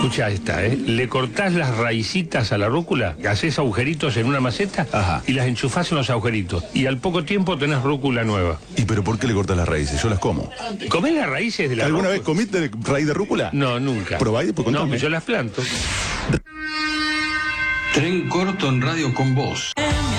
Escucha esta, ¿eh? Le cortás las raicitas a la rúcula, haces agujeritos en una maceta. Ajá. Y las enchufás en los agujeritos. Y al poco tiempo tenés rúcula nueva. ¿Y pero por qué le cortas las raíces? Yo las como. ¿Comés las raíces de la ¿Alguna rúcula? vez comiste raíz de rúcula? No, nunca. Probá y después No, contame. yo las planto. Tren corto en Radio con Voz.